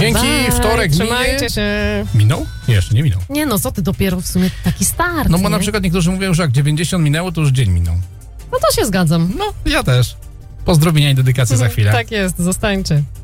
Dzięki, wtorek Trzymajcie się. Minął? Jeszcze nie minął. Nie no, co ty, dopiero w sumie taki start. No bo nie? na przykład niektórzy mówią, że jak 90 minęło, to już dzień minął. No to się zgadzam. No, ja też. Pozdrowienia i dedykacje za chwilę. Tak jest, zostańcie.